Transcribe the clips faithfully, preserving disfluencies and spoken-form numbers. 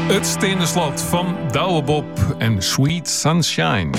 Het steende slot van Douwe Bob en Sweet Sunshine.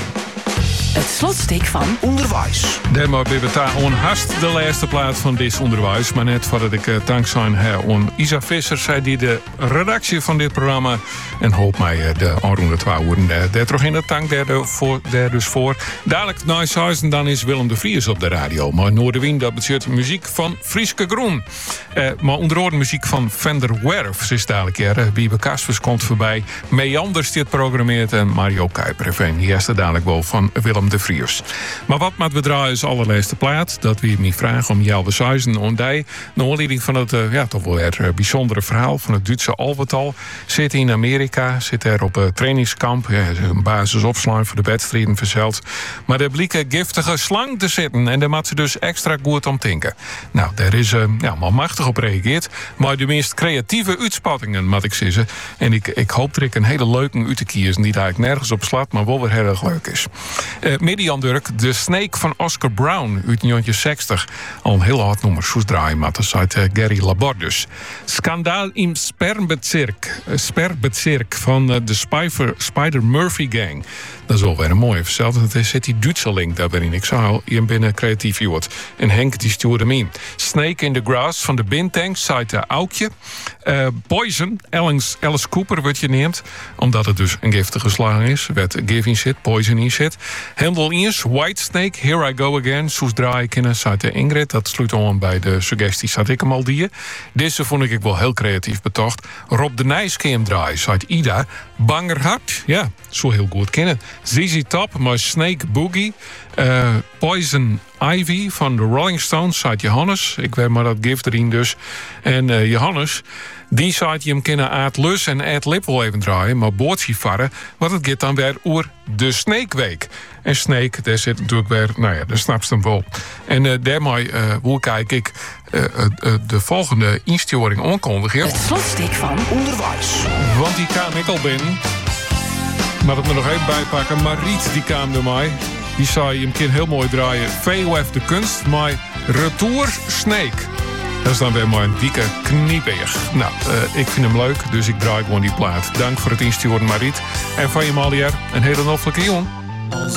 Het slotstuk van Onderwijs. Daarmee ben we daar onhast de laatste plaat van dit onderwijs. Maar net voordat ik uh, dankzij uh, on Isa Visser zei die de redactie van dit programma. En hoop mij uh, de aanroende twee uur uh, daar terug in de tank daar, de, voor, daar dus voor. Dadelijk na zes en dan is Willem de Vries op de radio. Maar Noorderwind, dat betekent muziek van Frieske Groen. Uh, maar onder andere muziek van Fender Werf. Is dadelijk hier. Uh, Wiebe Kaspers komt voorbij. Meanders dit programmeert en Mario Kuiper. En die is er dadelijk wel van Willem de Vries. Maar wat met we draaien is allerlaatste plaat. Dat we me vragen om jou bezuizen en die. Naar aanleiding van het uh, ja, toch wel weer uh, bijzondere verhaal van het Duitse Albertal. Zit in Amerika, zit er op een trainingskamp. Ja, een basisopslag voor de wedstrijden verzeld. Maar er bleek een giftige slang te zitten. En daar moet ze dus extra goed om tinken. Nou, daar is uh, ja, maar machtig op reageerd. Maar de meest creatieve uitspattingen, moet ik zeggen. En ik, ik hoop dat ik een hele leuke uit te kiezen. Die daar eigenlijk nergens op slaat, maar wel weer heel erg leuk is. Uh, Midian Durk, de Snake van Oscar Brown uit negentien zestig. Al een heel hard nummer, zoals draaien, maar dat is uit uh, Gary Labordus. Skandaal im Spermbezirk. Uh, Spermbezirk van uh, de Spider, Spider Murphy Gang. Dat is wel weer een mooie verzeld. Het zit die Duitse link daar waarin ik zou hier binnen creatief wordt. En Henk die stuurde hem in. Snake in the Grass van de Bintanks, uit uh, Aukje. Uh, Poison, Alice, Alice Cooper wordt je neemt. Omdat het dus een giftige slang is. Werd Giving zit, Poison in zit. Hendel Iers, Whitesnake, Here I Go Again. Soes draai ik in uit de Ingrid. Dat sluit aan bij de suggesties had ik hem al die. Deze vond ik wel heel creatief betocht. Rob de Nijs keem draai, uit Ida. Bangerhart, ja, zo heel goed kennen. Z Z Top, maar Snake Boogie. Uh, Poison Ivy van de Rolling Stones, uit Johannes. Ik weet maar dat gift erin dus. En uh, Johannes, die zei je hem kennen Aad Lus en Aad Lip wel even draaien. Maar boordje varren, wat het gaat dan weer oer de Snake Week. En Snake, daar zit natuurlijk weer, nou ja, daar snap je hem wel. En uh, daarmee uh, hoe kijk ik uh, uh, uh, de volgende insturing aankondigen. Het slotstuk van Onderwijs. Want die kwam ik al binnen. Maar dat me nog even bijpakken. Mariet die kwam door mij. Die zei je hem kind heel mooi draaien. V O F de kunst, maar Retour Snake. Dat is dan weer maar een dikke kniepeer. Nou, uh, ik vind hem leuk, dus ik draai gewoon die plaat. Dank voor het insturen, Mariet. En van je Malier, een hele noffelijke jongen. Als